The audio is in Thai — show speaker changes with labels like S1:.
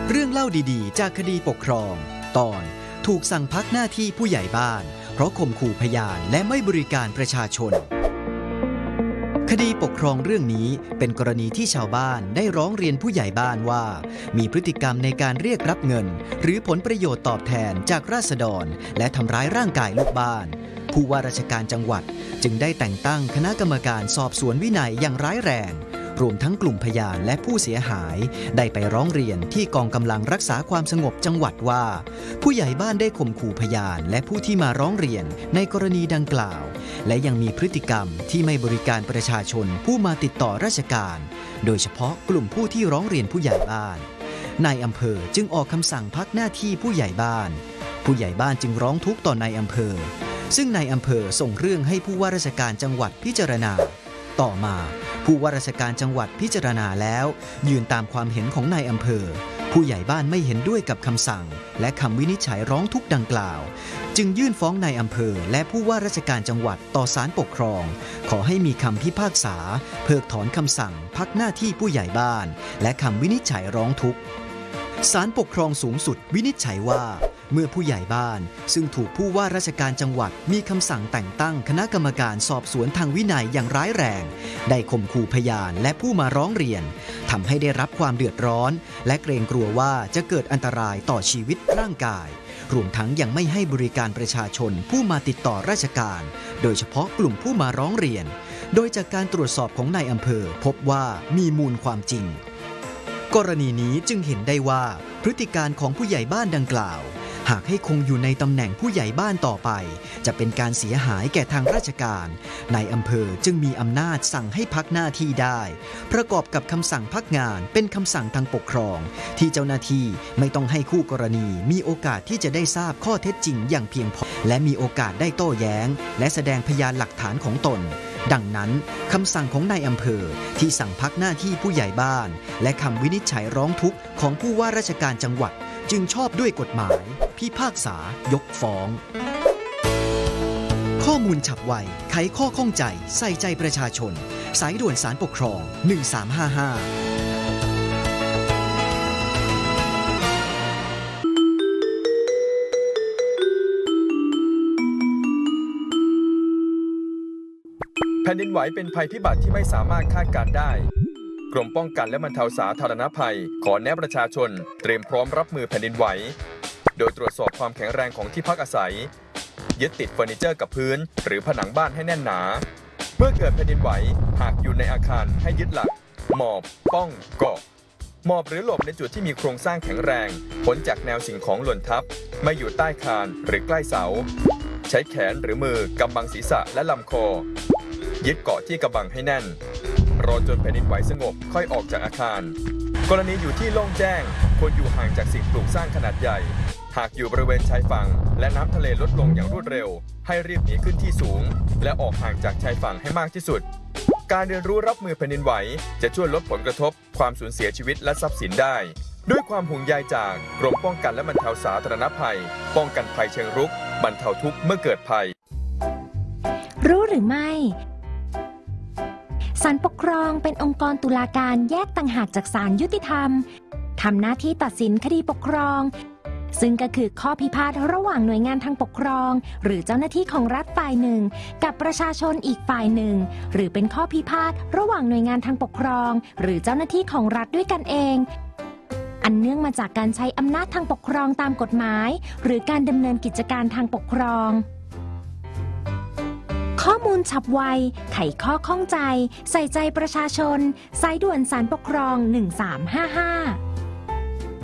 S1: เรื่องเล่าดีๆจากคดีปกครองตอนถูกสั่งพักหน้าที่ผู้ใหญ่บ้านเพราะข่มขู่พยานและไม่บริการประชาชนคดีปกครองเรื่องนี้เป็นกรณีที่ชาวบ้านได้ร้องเรียนผู้ใหญ่บ้านว่ามีพฤติกรรมในการเรียกรับเงินหรือผลประโยชน์ตอบแทนจากราษฎรและทำร้ายร่างกายลูกบ้านผู้ว่าราชการจังหวัดจึงได้แต่งตั้งคณะกรรมการสอบสวนวินัยอย่างร้ายแรงรวมทั้งกลุ่มพยานและผู้เสียหายได้ไปร้องเรียนที่กองกำลังรักษาความสงบจังหวัดว่าผู้ใหญ่บ้านได้ข่มขู่พยานและผู้ที่มาร้องเรียนในกรณีดังกล่าวและยังมีพฤติกรรมที่ไม่บริการประชาชนผู้มาติดต่อราชการโดยเฉพาะกลุ่มผู้ที่ร้องเรียนผู้ใหญ่บ้านนายอำเภอจึงออกคำสั่งพักหน้าที่ผู้ใหญ่บ้านผู้ใหญ่บ้านจึงร้องทุกข์ต่อนายอำเภอซึ่งนายอำเภอส่งเรื่องให้ผู้ว่าราชการจังหวัดพิจารณาต่อมาผู้ว่าราชการจังหวัดพิจารณาแล้วยืนตามความเห็นของนายอำเภอผู้ใหญ่บ้านไม่เห็นด้วยกับคำสั่งและคำวินิจฉัยร้องทุกข์ดังกล่าวจึงยื่นฟ้องนายอำเภอและผู้ว่าราชการจังหวัดต่อศาลปกครองขอให้มีคำพิพากษาเพิกถอนคำสั่งพักหน้าที่ผู้ใหญ่บ้านและคำวินิจฉัยร้องทุกข์ศาลปกครองสูงสุดวินิจฉัยว่าเมื่อผู้ใหญ่บ้านซึ่งถูกผู้ว่าราชการจังหวัดมีคำสั่งแต่งตั้งคณะกรรมการสอบสวนทางวินัยอย่างร้ายแรงได้ข่มขู่พยานและผู้มาร้องเรียนทำให้ได้รับความเดือดร้อนและเกรงกลัวว่าจะเกิดอันตรายต่อชีวิตร่างกายรวมทั้งยังไม่ให้บริการประชาชนผู้มาติดต่อราชการโดยเฉพาะกลุ่มผู้มาร้องเรียนโดยจากการตรวจสอบของนายอำเภอพบว่ามีมูลความจริงกรณีนี้จึงเห็นได้ว่าพฤติการของผู้ใหญ่บ้านดังกล่าวหากให้คงอยู่ในตำแหน่งผู้ใหญ่บ้านต่อไปจะเป็นการเสียหายแก่ทางราชการนายอำเภอจึงมีอำนาจสั่งให้พักหน้าที่ได้ประกอบกับคำสั่งพักงานเป็นคำสั่งทางปกครองที่เจ้าหน้าที่ไม่ต้องให้คู่กรณีมีโอกาสที่จะได้ทราบข้อเท็จจริงอย่างเพียงพอและมีโอกาสได้โต้แย้งและแสดงพยานหลักฐานของตนดังนั้นคำสั่งของนายอำเภอที่สั่งพักหน้าที่ผู้ใหญ่บ้านและคำวินิจฉัยร้องทุกข์ของผู้ว่าราชการจังหวัดจึงชอบด้วยกฎหมายพิพากษายกฟ้องข้อมูลฉับไวไขข้อข้องใจใส่ใจประชาชนสายด่วนศาลปกครอง1355
S2: แผ่นดินไหวเป็นภัยพิบัติที่ไม่สามารถคาดการณ์ได้กรมป้องกันและบรรเทาสาธารณภัยขอแนะประชาชนเตรียมพร้อมรับมือแผ่นดินไหวโดยตรวจสอบความแข็งแรงของที่พักอาศัยยึดติดเฟอร์นิเจอร์กับพื้นหรือผนังบ้านให้แน่นหนาเมื่อเกิดแผ่นดินไหวหากอยู่ในอาคารให้ยึดหลักหมอบป้องเกาะหมอบหรือหลบในจุดที่มีโครงสร้างแข็งแรงพ้นจากแนวสิ่งของหล่นทับไม่อยู่ใต้คานหรือใกล้เสาใช้แขนหรือมือกำบังศีรษะและลำคอยึดเกาะที่กำบังให้แน่นรอจนแผ่นดินไหวสงบค่อยออกจากอาคารกรณีอยู่ที่โล่งแจ้งควรอยู่ห่างจากสิ่งปลูกสร้างขนาดใหญ่หากอยู่บริเวณชายฝั่งและน้ำทะเลลดลงอย่างรวดเร็วให้รีบหนีขึ้นที่สูงและออกห่างจากชายฝั่งให้มากที่สุดการเรียนรู้รับมือแผ่นดินไหวจะช่วยลดผลกระทบความสูญเสียชีวิตและทรัพย์สินได้ด้วยความห่วงใยจากกรมป้องกันและบรรเทาสาธารณภัยป้องกันภัยเชิงรุกบรรเทาทุกข์เมื่อเกิดภัย
S3: รู้หรือไม่ศาลปกครองเป็นองค์กรตุลาการแยกต่างหากจากศาลยุติธรรมทำหน้าที่ตัดสินคดีปกครองซึ่งก็คือข้อพิพาทระหว่างหน่วยงานทางปกครองหรือเจ้าหน้าที่ของรัฐฝ่ายหนึ่งกับประชาชนอีกฝ่ายหนึ่งหรือเป็นข้อพิพาทระหว่างหน่วยงานทางปกครองหรือเจ้าหน้าที่ของรัฐด้วยกันเองอันเนื่องมาจากการใช้อำนาจทางปกครองตามกฎหมายหรือการดำเนินกิจการทางปกครองข้อมูลฉับไวไขข้อข้องใจใส่ใจประชาชนสายด่วนศาลปกครอง1355